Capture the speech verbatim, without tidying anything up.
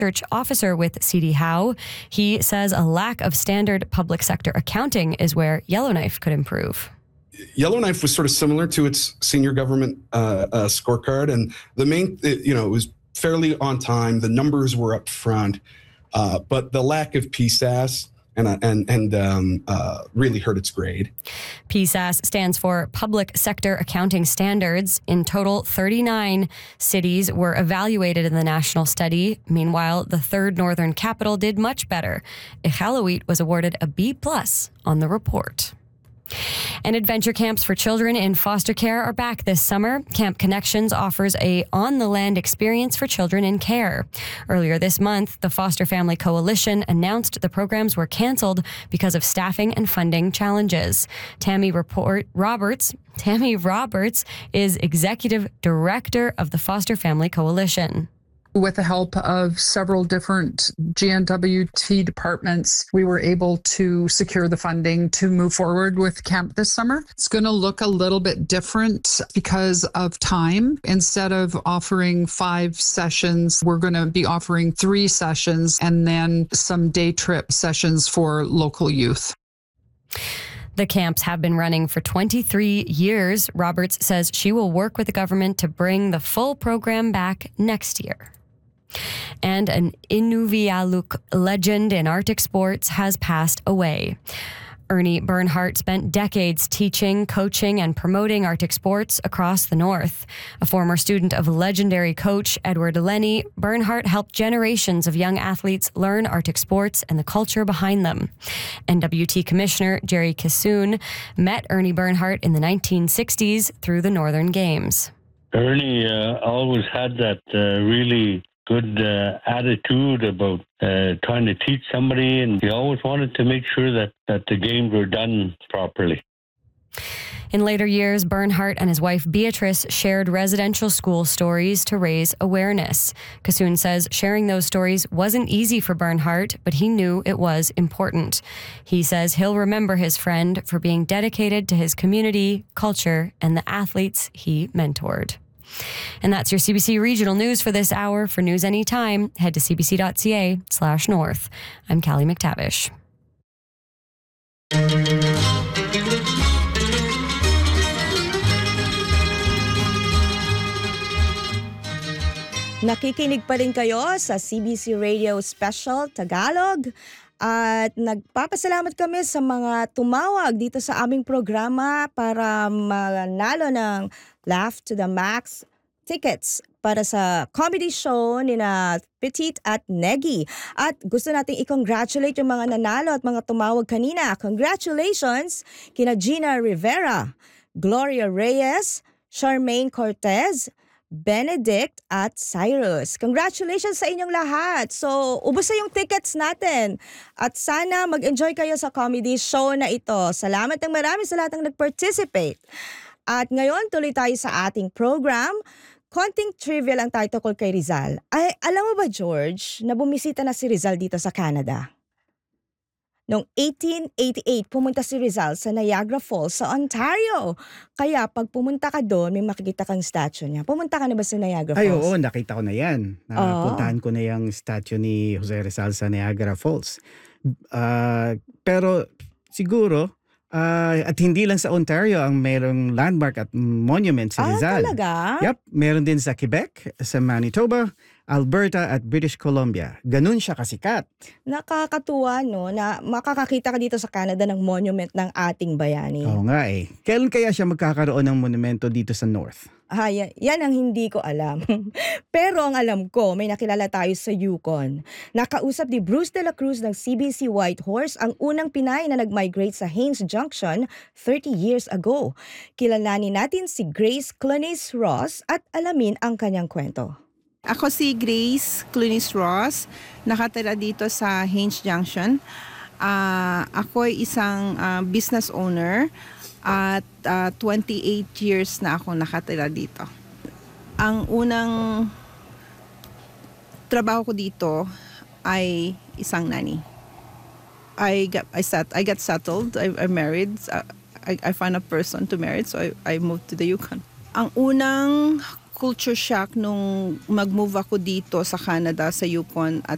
research officer with C D Howe. He says a lack of standard public sector accounting is where Yellowknife could improve. Yellowknife was sort of similar to its senior government uh, uh, scorecard, and the main, you know, it was fairly on time. The numbers were up front, uh, but the lack of P S A S and and and um, uh, really hurt its grade. P S A S stands for Public Sector Accounting Standards. In total, thirty-nine cities were evaluated in the national study. Meanwhile, the third northern capital did much better. Iqaluit was awarded a B plus on the report. And adventure camps for children in foster care are back this summer. Camp Connections offers a on-the-land experience for children in care. Earlier this month, the Foster Family Coalition announced the programs were canceled because of staffing and funding challenges. Tammy Report Roberts, Tammy Roberts is Executive Director of the Foster Family Coalition. With the help of several different G N W T departments, we were able to secure the funding to move forward with camp this summer. It's going to look a little bit different because of time. Instead of offering five sessions, we're going to be offering three sessions and then some day trip sessions for local youth. The camps have been running for twenty-three years. Roberts says she will work with the government to bring the full program back next year. And an Inuvialuq legend in Arctic sports has passed away. Ernie Bernhardt spent decades teaching, coaching, and promoting Arctic sports across the North. A former student of legendary coach Edward Lenny, Bernhardt helped generations of young athletes learn Arctic sports and the culture behind them. N W T Commissioner Jerry Kissoon met Ernie Bernhardt in the nineteen sixties through the Northern Games. Ernie uh, always had that uh, really good uh, attitude about uh, trying to teach somebody, and he always wanted to make sure that, that the games were done properly. In later years, Bernhardt and his wife Beatrice shared residential school stories to raise awareness. Kissoon says sharing those stories wasn't easy for Bernhardt, but he knew it was important. He says he'll remember his friend for being dedicated to his community, culture, and the athletes he mentored. And that's your C B C Regional News for this hour. For news anytime, head to cbc.ca slash north. I'm Callie McTavish. Nakikinig pa rin kayo sa C B C Radio Special Tagalog. At nagpapasalamat kami sa mga tumawag dito sa aming programa para manalo ng Laugh to the Max tickets para sa comedy show ni na Petit at Negi. At gusto nating i-congratulate yung mga nanalo at mga tumawag kanina. Congratulations kina Gina Rivera, Gloria Reyes, Charmaine Cortez, Benedict at Cyrus. Congratulations sa inyong lahat. So, ubos na yung tickets natin. At sana mag-enjoy kayo sa comedy show na ito. Salamat ng marami sa lahat ng nag-participate. At ngayon, tuloy tayo sa ating program. Konting trivia lang tayo tungkol kay Rizal. Ay, alam mo ba, George, na bumisita na si Rizal dito sa Canada? Noong eighteen eighty-eight, pumunta si Rizal sa Niagara Falls sa Ontario. Kaya pag pumunta ka doon, may makikita kang statue niya. Pumunta ka na ba sa Niagara Ay, Falls? oo, nakita ko na yan. Napuntahan ko na yung statue ni Jose Rizal sa Niagara Falls. Uh, pero siguro, uh, at hindi lang sa Ontario ang mayroong landmark at monument si Rizal. Ah, talaga? Yep, meron din sa Quebec, sa Manitoba, Alberta at British Columbia. Ganun siya kasikat. Nakakatuwa, no, na makakakita ka dito sa Canada ng monument ng ating bayani. Oo nga eh. Kailan kaya siya magkakaroon ng monumento dito sa North? Ah, yan, yan ang hindi ko alam. Pero ang alam ko, may nakilala tayo sa Yukon. Nakausap ni Bruce de la Cruz ng C B C Whitehorse, ang unang Pinay na nag-migrate sa Haines Junction thirty years ago. Kilalanin natin si Grace Clunies Ross at alamin ang kanyang kwento. Ako si Grace Clunies Ross, nakatira dito sa Haines Junction. Uh, ako ay isang uh, business owner at uh, twenty-eight years na ako nakatira dito. Ang unang trabaho ko dito ay isang nanny. I got I sat I got settled. I, I married. I I found a person to marry, so I I moved to the Yukon. Ang unang culture shock nung mag-move ako dito sa Canada, sa Yukon at